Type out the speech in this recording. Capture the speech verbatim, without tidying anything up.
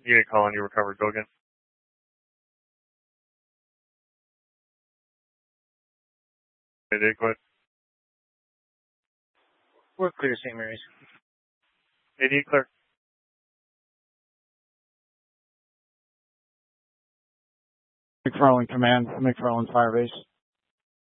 Unit call on you recovered. Go again. Hey, Dave, go ahead. We're clear to Saint Mary's. A D, clear. McFarland Command, McFarland Fire Base.